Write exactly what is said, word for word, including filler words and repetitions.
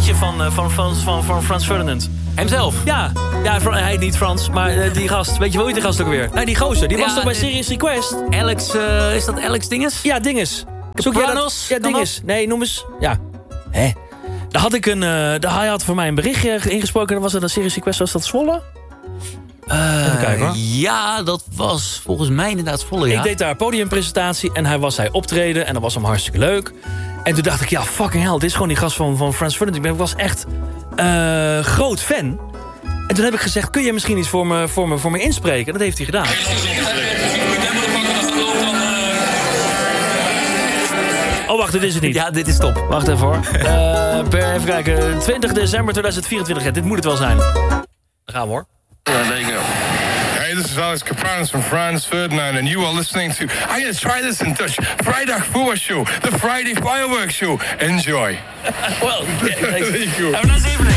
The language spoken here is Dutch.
liedje van, uh, van, van, van, van Frans Ferdinand. Hemzelf? Ja, ja hij niet Frans, maar uh, die gast. Weet je hoe heet die gast ook weer? Nee, die gozer, die ja, was toch bij Serious Request? Alex, uh, is dat Alex Dinges? Ja, Dinges. Zoek je dat? Ja, Dinges. Nee, noem eens. Ja. Hè? Daar had ik een... Uh, daar, hij had voor mij een berichtje ingesproken. Was dat een Serious Request? Was dat Zwolle? Uh, Even kijken hoor. Ja, dat was volgens mij inderdaad Zwolle, ja. Ik deed daar een podiumpresentatie en hij was hij optreden. En dat was hem hartstikke leuk. En toen dacht ik, ja, fucking hell. Dit is gewoon die gast van, van Frans Ferdinand. Ik was echt uh, groot fan. En toen heb ik gezegd, kun je misschien iets voor me, voor me, voor me inspreken? Dat heeft hij gedaan. Oh, wacht, dit is het niet. Ja, dit is top. Wacht even hoor. Uh, per, even kijken. twintig december tweeduizend vierentwintig. Ja, dit moet het wel zijn. Daar gaan we hoor. Yeah, there you go. Hey, this is Alex Capranos from Frans Ferdinand, and you are listening to... I'm going to try this in Dutch. Vrijdag Voer Show, the Friday Fireworks Show. Enjoy. Well, yeah, thanks. There you go. Have a nice